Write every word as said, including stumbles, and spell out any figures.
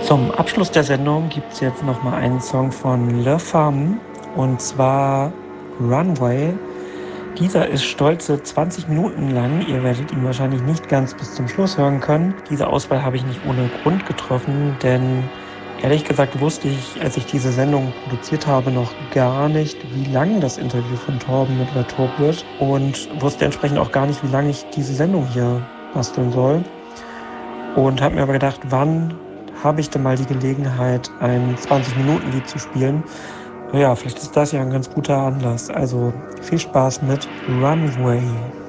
Zum Abschluss der Sendung gibt es jetzt nochmal einen Song von Le Femme, und zwar Runway. Dieser ist stolze zwanzig Minuten lang. Ihr werdet ihn wahrscheinlich nicht ganz bis zum Schluss hören können. Diese Auswahl habe ich nicht ohne Grund getroffen, denn ehrlich gesagt wusste ich, als ich diese Sendung produziert habe, noch gar nicht, wie lang das Interview von Torben mit La Taube wird, und wusste entsprechend auch gar nicht, wie lange ich diese Sendung hier basteln soll. Und habe mir aber gedacht, wann habe ich denn mal die Gelegenheit, ein zwanzig-Minuten-Lied zu spielen? Ja, vielleicht ist das ja ein ganz guter Anlass. Also viel Spaß mit Runway.